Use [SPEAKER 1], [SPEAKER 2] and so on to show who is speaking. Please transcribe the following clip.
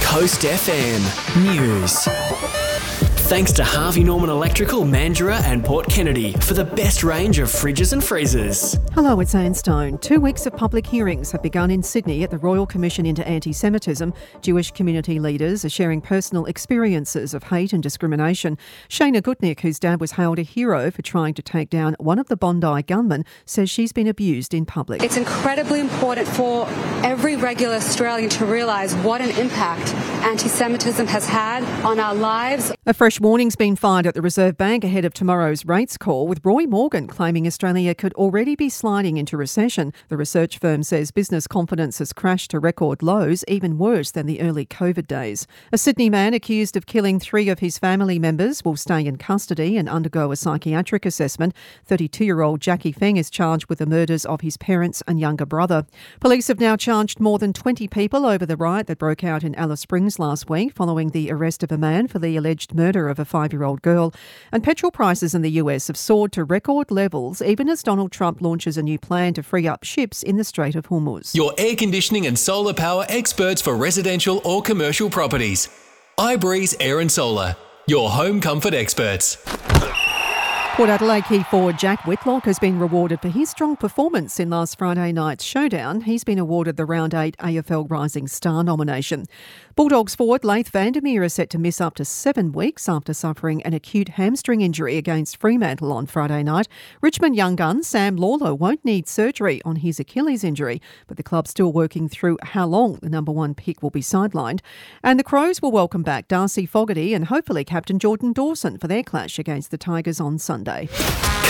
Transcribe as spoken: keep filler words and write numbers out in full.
[SPEAKER 1] Coast F M News. Thanks to Harvey Norman Electrical, Mandurah and Port Kennedy for the best range of fridges and freezers.
[SPEAKER 2] Hello, it's Anne Stone. Two weeks of public hearings have begun in Sydney at the Royal Commission into Anti-Semitism. Jewish community leaders are sharing personal experiences of hate and discrimination. Shayna Gutnick, whose dad was hailed a hero for trying to take down one of the Bondi gunmen, says she's been abused in public.
[SPEAKER 3] It's incredibly important for every regular Australian to realise what an impact anti-Semitism has had on our lives.
[SPEAKER 2] A fresh warning's been fired at the Reserve Bank ahead of tomorrow's rates call, with Roy Morgan claiming Australia could already be sliding into recession. The research firm says business confidence has crashed to record lows, even worse than the early COVID days. A Sydney man accused of killing three of his family members will stay in custody and undergo a psychiatric assessment. thirty-two-year-old Jackie Feng is charged with the murders of his parents and younger brother. Police have now charged more than twenty people over the riot that broke out in Alice Springs last week following the arrest of a man for the alleged murder of a five-year-old girl. And petrol prices in the U S have soared to record levels even as Donald Trump launches a new plan to free up ships in the Strait of Hormuz.
[SPEAKER 4] Your air conditioning and solar power experts for residential or commercial properties. iBreeze Air and Solar, your home comfort experts.
[SPEAKER 2] Port Adelaide key forward Jack Whitlock has been rewarded for his strong performance in last Friday night's showdown. He's been awarded the Round eight A F L Rising Star nomination. Bulldogs forward Laith Vandermeer is set to miss up to seven weeks after suffering an acute hamstring injury against Fremantle on Friday night. Richmond young gun Sam Lawler won't need surgery on his Achilles injury, but the club's still working through how long the number one pick will be sidelined. And the Crows will welcome back Darcy Fogarty and hopefully captain Jordan Dawson for their clash against the Tigers on Sunday.